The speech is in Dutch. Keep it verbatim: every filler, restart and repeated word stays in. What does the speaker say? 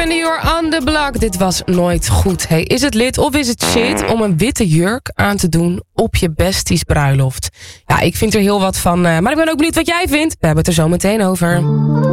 New York on the Block. Dit was nooit goed. Hey, is het lid of is het shit om een witte jurk aan te doen op je besties bruiloft? Ja, ik vind er heel wat van, uh, maar ik ben ook benieuwd wat jij vindt. We hebben het er zo meteen over.